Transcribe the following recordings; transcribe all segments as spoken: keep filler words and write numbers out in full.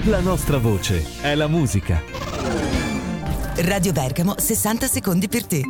La nostra voce è la musica. Radio Bergamo, sessanta secondi per te.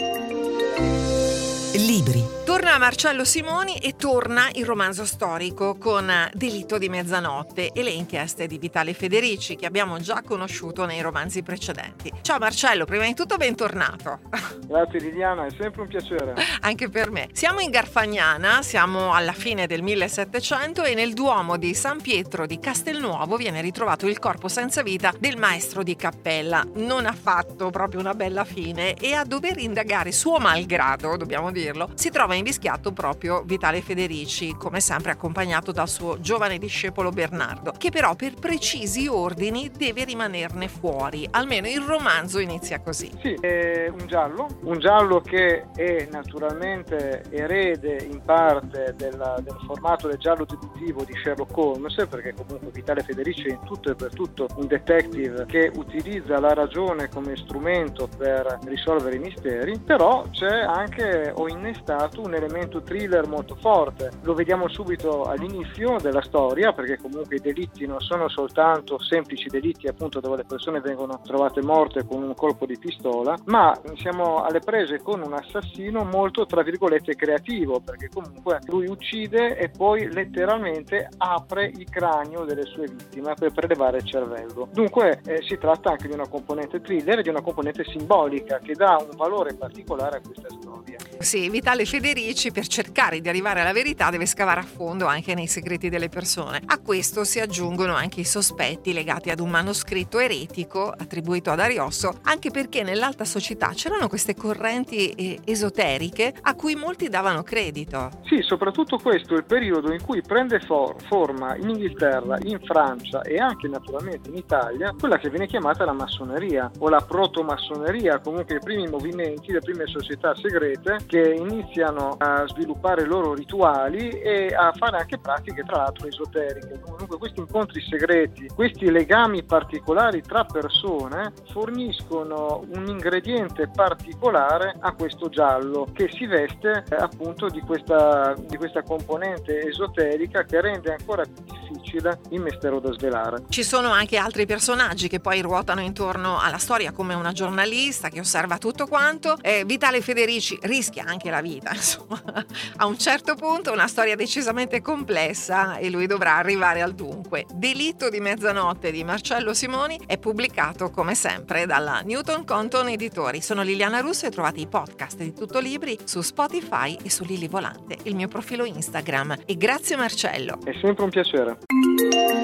Libri. Torna Marcello Simoni e torna il romanzo storico con Delitto di mezzanotte e le inchieste di Vitale Federici, che abbiamo già conosciuto nei romanzi precedenti. Ciao Marcello, prima di tutto bentornato. Grazie Liliana, è sempre un piacere. Anche per me. Siamo in Garfagnana, siamo alla fine del millesettecento e nel Duomo di San Pietro di Castelnuovo viene ritrovato il corpo senza vita del maestro di cappella. Non ha fatto proprio una bella fine e a dover indagare suo malgrado, dobbiamo dirlo, si trova invischiato proprio Vitale Federici, come sempre accompagnato dal suo giovane discepolo Bernardo, che però per precisi ordini deve rimanerne fuori. Almeno il romanzo inizia così. Sì, è un giallo, un giallo che è naturalmente erede in parte della, del formato del giallo deduttivo di Sherlock Holmes, perché comunque Vitale Federici è in tutto e per tutto un detective che utilizza la ragione come strumento per risolvere i misteri, però c'è anche, ho innestato un elemento thriller molto forte. Lo vediamo subito all'inizio della storia, perché comunque i delitti non sono soltanto semplici delitti appunto dove le persone vengono trovate morte con un colpo di pistola, ma siamo alle prese con un assassino molto tra virgolette creativo, perché comunque lui uccide e poi letteralmente apre il cranio delle sue vittime per prelevare il cervello. Dunque eh, si tratta anche di una componente thriller e di una componente simbolica che dà un valore particolare a questa storia. Sì, Vitale Federici, per cercare di arrivare alla verità, deve scavare a fondo anche nei segreti delle persone. A questo si aggiungono anche i sospetti legati ad un manoscritto eretico attribuito ad Ariosto, anche perché nell'alta società c'erano queste correnti eh, esoteriche a cui molti davano credito. Sì, soprattutto questo è il periodo in cui prende for- forma in Inghilterra, in Francia e anche naturalmente in Italia quella che viene chiamata la massoneria o la protomassoneria, comunque i primi movimenti, le prime società segrete che iniziano a sviluppare i loro rituali e a fare anche pratiche tra l'altro esoteriche. Comunque questi incontri segreti, questi legami particolari tra persone forniscono un ingrediente particolare a questo giallo che si veste eh, appunto di questa, di questa componente esoterica che rende ancora più difficile il mistero da svelare. Ci sono anche altri personaggi che poi ruotano intorno alla storia, come una giornalista che osserva tutto quanto. eh, Vitale Federici rischia anche la vita, insomma. A un certo punto una storia decisamente complessa e lui dovrà arrivare al dunque. Delitto di mezzanotte di Marcello Simoni è pubblicato come sempre dalla Newton Compton Editori. Sono Liliana Russo e trovate i podcast di Tutto Libri su Spotify e su Lili Volante, il mio profilo Instagram. E grazie Marcello. È sempre un piacere.